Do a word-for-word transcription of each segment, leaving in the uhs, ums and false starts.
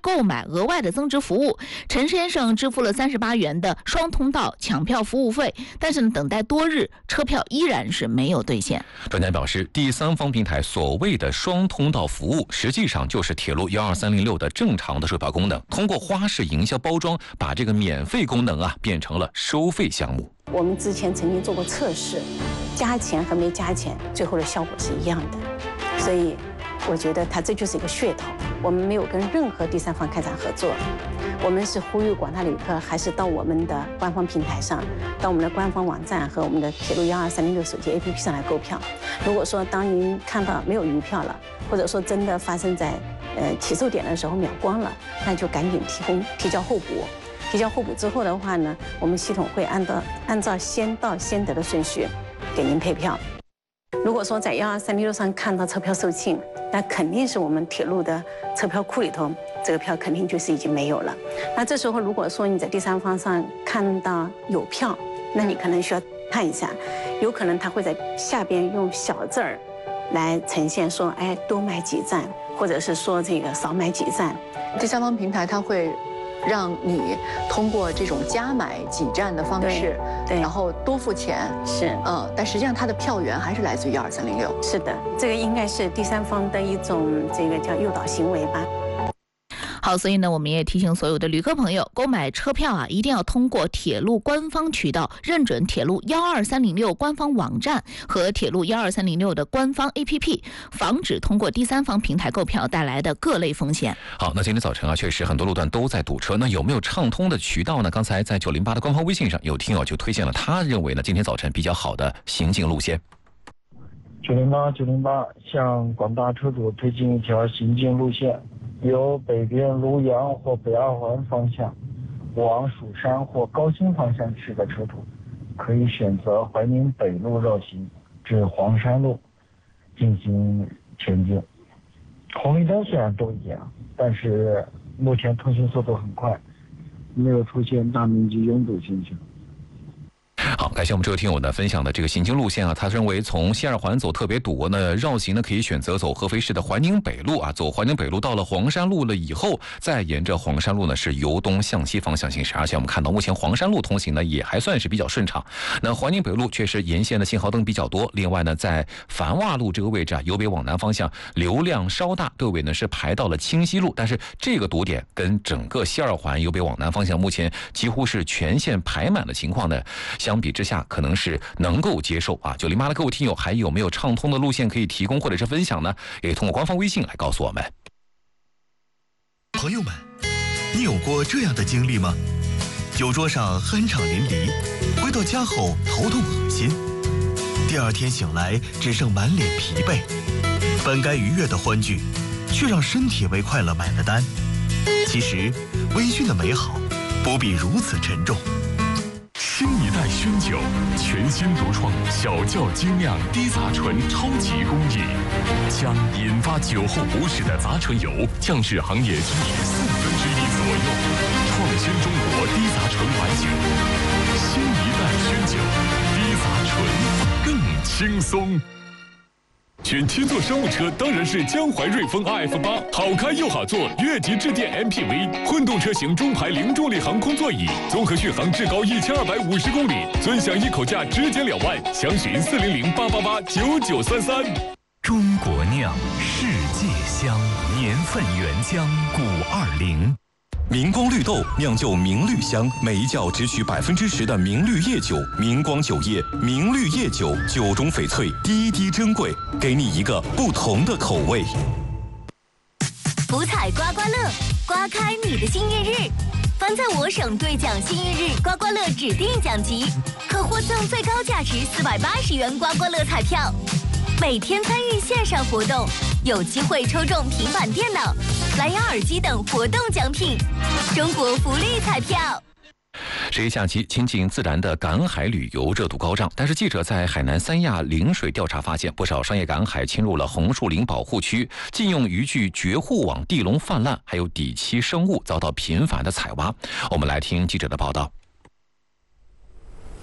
购买额外的增值服务。陈先生支付了三十八元的双通道抢票服务费，但是呢，等待多日，车票依然是没有兑现。 专家表示，第三方平台所谓的双通道服务，实际上就是铁路一二三零六的正常的售票功能，通过花式营销包装，把这个免费功能啊变成了收费项目。 我们之前曾经做过测试，加钱和没加钱，最后的效果是一样的。所以，我觉得它这就是一个噱头。我们没有跟任何第三方开展合作，我们是呼吁广大旅客还是到我们的官方平台上，到我们的官方网站和我们的铁路一二三零六手机 A P P 上来购票。如果说当您看到没有余票了，或者说真的发生在呃起售点的时候秒光了，那就赶紧提供提交候补。提交候补之后的话呢，我们系统会按照按照先到先得的顺序给您配票。如果说在一二三零六上看到车票售罄，那肯定是我们铁路的车票库里头这个票肯定就是已经没有了。那这时候如果说你在第三方上看到有票，那你可能需要看一下，有可能他会在下边用小字儿来呈现说，哎，多买几站，或者是说这个少买几站。 第三方平台它会让你通过这种加买几站的方式， 对， 然后多付钱， 是， 嗯，但实际上它的票源还是来自于二三零六。 是的，这个应该是第三方的一种这个叫诱导行为吧。 好，所以呢，我们也提醒所有的旅客朋友，购买车票啊，一定要通过铁路官方渠道认准铁路一二三零六官方网站和铁路一二三零六的官方 A P P， 防止通过第三方平台购票带来的各类风险。 好，那今天早晨啊，确实很多路段都在堵车，那有没有畅通的渠道呢？刚才在九零八的官方微信上，有听友就推荐了他认为呢今天早晨比较好的行进路线。 九零八九零八向广大车主推荐一条行进路线。由北边庐阳或北二环方向往蜀山或高新方向去的车主，可以选择怀宁北路绕行至黄山路进行前进。红绿灯虽然都一样，但是目前通行速度很快，没有出现大面积拥堵现象。 好，感谢我们这位听友呢分享的这个行经路线啊，他认为从西二环走特别堵呢，绕行呢可以选择走合肥市的怀宁北路啊，走怀宁北路到了黄山路了以后，再沿着黄山路呢是由东向西方向行驶，而且我们看到目前黄山路通行呢也还算是比较顺畅。那怀宁北路确实沿线的信号灯比较多，另外呢在樊洼路这个位置啊，由北往南方向流量稍大，队尾呢是排到了清溪路，但是这个堵点跟整个西二环由北往南方向目前几乎是全线排满的情况呢，相比之下可能是能够接受啊。九零八的各位听友还有没有畅通的路线可以提供或者是分享呢？也通过官方微信来告诉我们。 朋友们，你有过这样的经历吗？酒桌上酣畅淋漓，回到家后头痛恶心，第二天醒来只剩满脸疲惫，本该愉悦的欢聚，却让身体为快乐买了单。其实微醺的美好不必如此沉重。 新一代熏酒，全新独创小窖精酿低杂醇超级工艺，将引发酒后不适的杂醇油降至行业均值四分之一左右，创新中国低杂醇白酒。新一代熏酒，低杂醇更轻松。选七座商务车当然是江淮瑞风 R F 八，好开又好坐，越级致电 M P V， 混动车型中排零重力航空座椅，综合续航至高一千二百五十公里，尊享一口价直减两万，详询四零零八八八九九三三。 中国酿，世界香，年份原浆古二零。明光绿豆酿就明绿香，每一窖只取百分之十的明绿叶酒，明光酒业明绿叶酒，酒中翡翠，滴滴珍贵，给你一个不同的口味。 福彩刮刮乐，刮开你的幸运日。凡在我省兑奖幸运日刮刮乐指定奖级，可获赠最高价值四百八十元刮刮乐彩票。每天参与线上活动，有机会抽中平板电脑、蓝牙耳机等活动奖品。中国福利彩票。 十一假期亲近自然的赶海旅游热度高涨，但是记者在海南三亚陵水调查发现，不少商业赶海侵入了红树林保护区，禁用渔具绝户网地笼泛滥，还有底栖生物遭到频繁的采挖。我们来听记者的报道。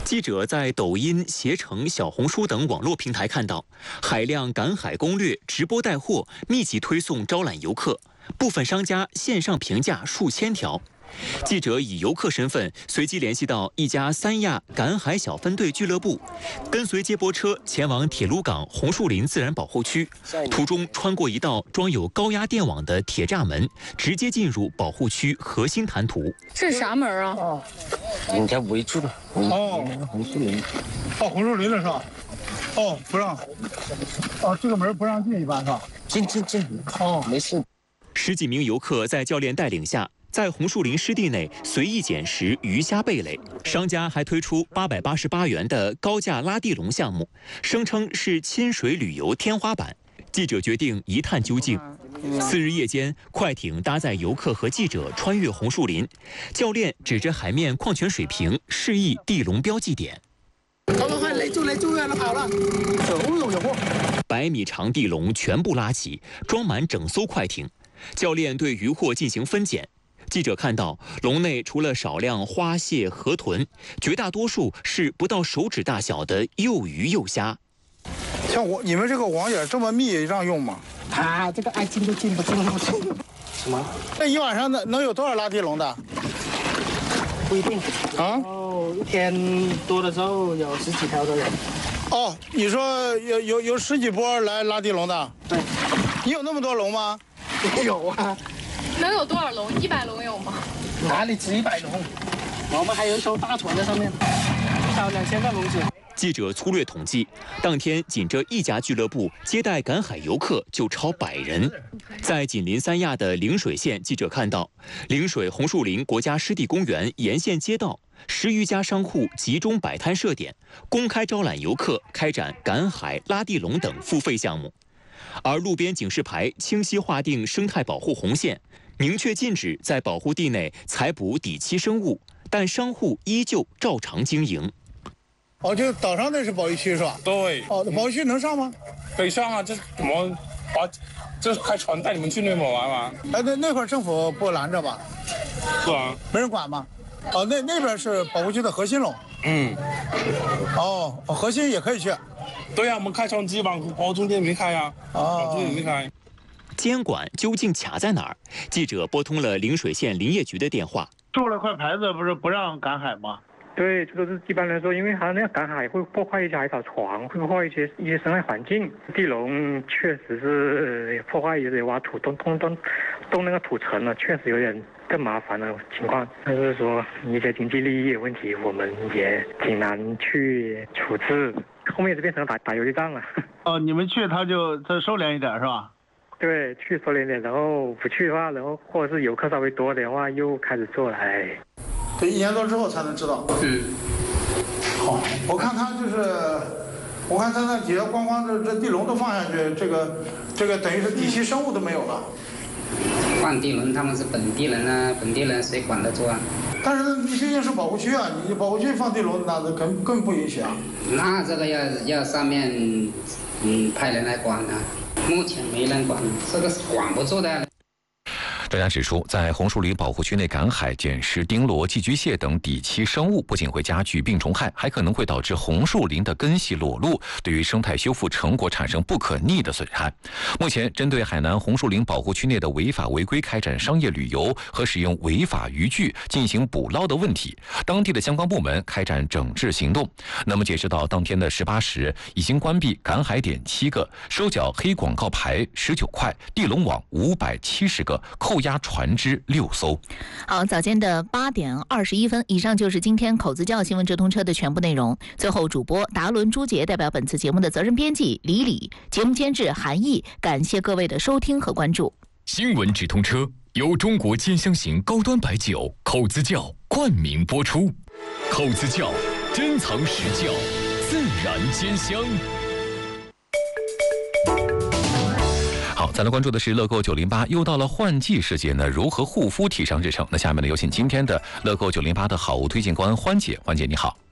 记者在抖音、携程、小红书等网络平台看到，海量赶海攻略直播带货，密集推送招揽游客，部分商家线上评价数千条。记者以游客身份随机联系到一家三亚赶海小分队俱乐部，跟随接驳车前往铁路港红树林自然保护区，途中穿过一道装有高压电网的铁栅门，直接进入保护区核心滩涂。 这是啥门啊？ 哦，人家围住的。哦，红树林。哦，红树林的是吧？哦，不让。哦，这个门不让进，一般是吧？进进进。哦，没事。 十几名游客在教练带领下，在红树林湿地内随意捡拾鱼虾贝类，商家还推出八百八十八元的高价拉地笼项目，声称是亲水旅游天花板。记者决定一探究竟。次日夜间，快艇搭载游客和记者穿越红树林，教练指着海面矿泉水瓶示意地笼标记点。 快快快，来救来救援了，跑了！有有有货！ 百米长地笼全部拉起，装满整艘快艇。教练对渔获进行分拣。记者看到，笼内除了少量花蟹、河豚，绝大多数是不到手指大小的幼鱼幼虾。 像我你们这个网眼这么密，让用吗？啊，这个爱进就进，不进就不进。什么？那一晚上能能有多少拉地笼的？ 不一定啊。 哦，一天多的时候有十几条都有。 哦，你说有有有十几波来拉地笼的？ 对。 你有那么多笼吗？ 没有啊。 能有多少笼？一百笼有吗？ 哪里止一百笼？我们还有一艘大船在上面，至少两千个笼子。 记者粗略统计，当天仅这一家俱乐部接待赶海游客就超百人。在紧邻三亚的陵水县，记者看到陵水红树林国家湿地公园沿线街道十余家商户集中摆摊设点，公开招揽游客开展赶海、拉地笼等付费项目。而路边警示牌清晰划定生态保护红线，明确禁止在保护地内采捕底栖生物，但商户依旧照常经营。 哦，就岛上那是保育区是吧？ 对。 哦，保育区能上吗？ 可以上啊，这我们把这开船带你们去那边玩玩。 哎，那那块政府不拦着吧？ 不拦， 没人管吗？哦，那那边是保护区的核心笼。 嗯。 哦，核心也可以去。 对呀、啊，我们开船基本上往中间没开呀、啊，往中间没开。 监管究竟卡在哪儿？记者拨通了陵水县林业局的电话。 竖了块牌子，不是不让赶海吗？ 对，这个是一般来说，因为它那样赶海会破坏一些海草床，会破坏一些一些生态环境。地笼确实是破坏，有点挖土动动动动那个土层了，确实有点更麻烦的情况。但是说一些经济利益的问题，我们也挺难去处置。后面就变成打打游击战了。 哦，你们去他就他收敛一点是吧？ 对，去收敛点，然后不去的话，然后或者是游客稍微多的话，又开始做了。哎， 得一年多之后才能知道。 嗯。 好，我看他就是，我看他那底下光光这这地笼都放下去，这个这个等于是底栖生物都没有了。 放地笼他们是本地人啊，本地人谁管得住啊？ 但是你毕竟是保护区啊，你保护区放地笼那更更不允许啊。 那这个要要上面嗯派人来管啊，目前没人管，这个是管不住的。 专家指出，在红树林保护区内赶海、捡拾丁螺、寄居蟹等底栖生物，不仅会加剧病虫害，还可能会导致红树林的根系裸露，对于生态修复成果产生不可逆的损害。目前，针对海南红树林保护区内的违法违规开展商业旅游和使用违法渔具进行捕捞的问题，当地的相关部门开展整治行动。那么，截止到当天的十八时，已经关闭赶海点七个，收缴黑广告牌十九块，地笼网五百七十个，扣押船只六艘。 好，早间的八点二十一分，以上就是今天口子窖新闻直通车的全部内容。最后，主播达伦、朱杰代表本次节目的责任编辑李李，节目监制韩毅，感谢各位的收听和关注。 新闻直通车由中国兼香型高端白酒口子窖冠名播出，口子窖珍藏实窖，自然兼香。 好，再来关注的是乐购九零八，又到了换季时节呢，如何护肤提上日程？那下面呢，有请今天的乐购九零八的好物推荐官欢姐，欢姐你好。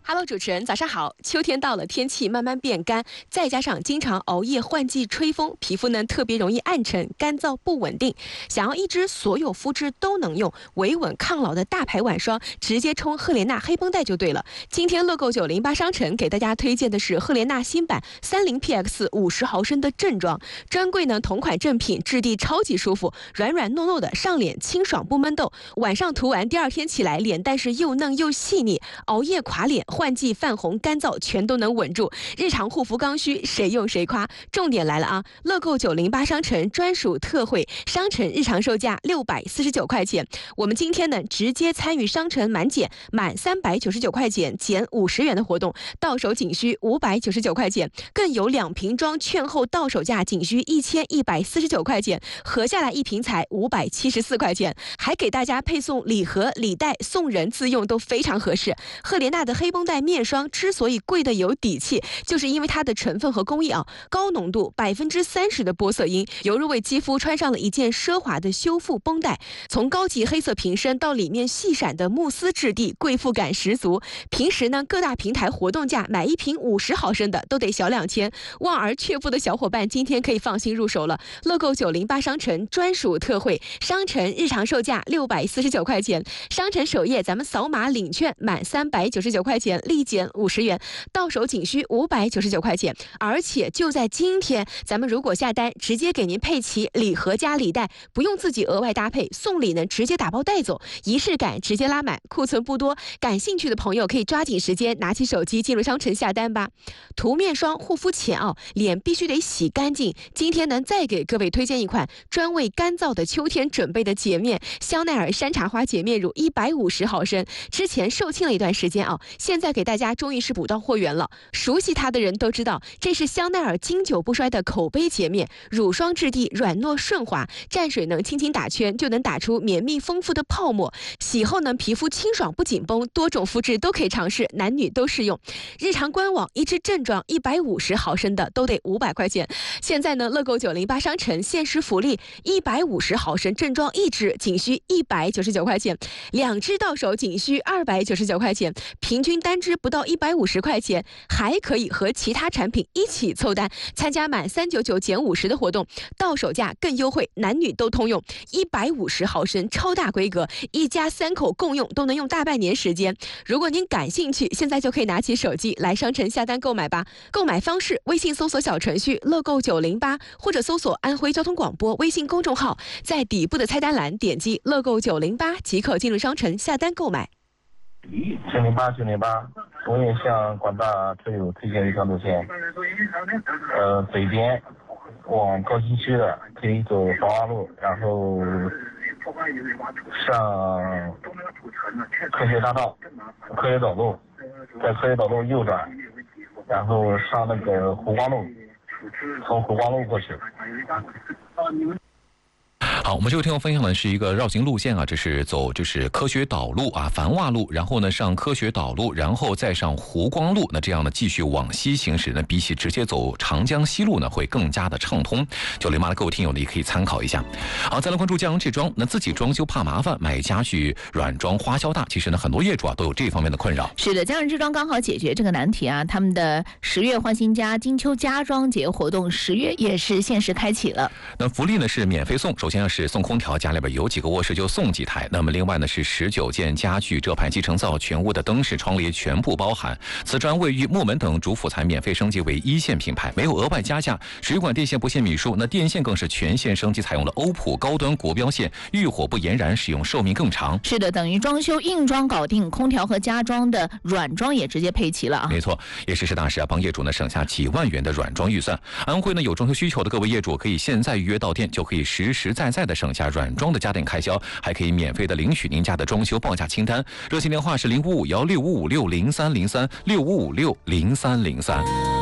Hello， 主持人，早上好。秋天到了，天气慢慢变干，再加上经常熬夜、换季、吹风，皮肤呢特别容易暗沉、干燥不稳定。想要一支所有肤质都能用、维稳抗老的大牌晚霜，直接冲赫莲娜黑绷带就对了。今天乐购九零八商城给大家推荐的是赫莲娜新版三零 P X 五十毫升的正装，专柜呢同款正品，质地超级舒服，软软糯糯的，上脸清爽不闷痘。晚上涂完，第二天起来脸蛋是又嫩又细腻，熬夜垮脸、换季泛红、干燥全都能稳住。日常护肤刚需，谁用谁夸。重点来了啊！乐购九零八商城专属特惠，商城日常售价六百四十九块钱。我们今天呢，直接参与商城满减，满三百九十九块钱减五十元的活动，到手仅需五百九十九块钱，更有两瓶装券后到手价仅需一千一百四十九块钱，合下来一瓶才五百七十四块钱，还给大家配送礼盒、礼袋，送人自用都非常合适。赫莲娜的黑绷带面霜之所以贵的有底气，就是因为它的成分和工艺啊，高浓度百分之三十的玻色因，犹如为肌肤穿上了一件奢华的修复绷带。从高级黑色瓶身到里面细闪的慕斯质地，贵妇感十足。平时呢，各大平台活动价买一瓶五十毫升的都得小两千，望而却步的小伙伴今天可以放心入手了。乐购九零八商城专属特惠，商城日常售价六百四十九块钱，商城首页咱们扫码领券，满三百九十九块钱立减五十元，到手仅需五百九十九块钱。而且就在今天，咱们如果下单，直接给您配齐礼盒加礼袋，不用自己额外搭配，送礼呢直接打包带走，仪式感直接拉满，库存不多，感兴趣的朋友可以抓紧时间拿起手机进入商城下单吧。涂面霜护肤前啊，脸必须得洗干净。今天呢，再给各位推荐一款专为干燥的秋天准备的洁面，香奈儿山茶花洁面乳一百五十毫升，之前售罄了一段时间啊，现在给大家终于是补到货源了。熟悉它的人都知道，这是香奈儿经久不衰的口碑洁面，乳霜质地软糯顺滑，蘸水能轻轻打圈就能打出绵密丰富的泡沫，洗后呢皮肤清爽不紧绷，多种肤质都可以尝试，男女都适用。日常官网一支正装一百五十毫升的都得五百块钱，现在呢乐购九零八商城限时福利，一百五十毫升正装一支仅需一百九十九块钱，两支到手仅需二百九十九块钱，平均单支不到一百五十块钱，还可以和其他产品一起凑单，参加满三百九十九减五十的活动，到手价更优惠，男女都通用。一百五十毫升超大规格，一家三口共用都能用大半年时间。如果您感兴趣，现在就可以拿起手机来商城下单购买吧。购买方式：微信搜索小程序乐购九零八，或者搜索安徽交通广播微信公众号，在底部的菜单栏点击乐购九零八即可进入商城下单购买。 九零八九零八，我也向广大车友推荐一条路线，呃，北边往高新区的可以走黄花路，然后上科学大道、科学岛路，在科学岛路右转，然后上那个湖光路，从湖光路过去。 好，我们这位听众分享的是一个绕行路线啊，这是走就是科学岛路啊、繁华路，然后呢上科学岛路，然后再上湖光路，那这样呢继续往西行驶呢，比起直接走长江西路呢会更加的畅通。九零八的各位听友呢也可以参考一下。好，再来关注江阳置装，那自己装修怕麻烦，买家具软装花销大，其实呢很多业主啊都有这方面的困扰。 是的，江阳置装刚好解决这个难题啊，他们的十月换新家金秋家装节活动十月也是限时开启了。 那福利呢是免费送，首先是送空调，家里边有几个卧室就送几台。那么另外呢是十九件家具，这盘集成灶，全屋的灯饰、窗帘全部包含。瓷砖、卫浴、木门等主辅材免费升级为一线品牌，没有额外加价。水管电线不限米数，那电线更是全线升级，采用了欧普高端国标线，遇火不延燃，使用寿命更长。 是的，等于装修硬装搞定，空调和家装的软装也直接配齐了啊。 没错，也是实打实啊，帮业主呢省下几万元的软装预算。安徽呢有装修需求的各位业主，可以现在预约到店，就可以实实在在的省下软装的家电开销，还可以免费的领取您家的装修报价清单。热线电话是零五五幺六五五六零三零三六五五六零三零三。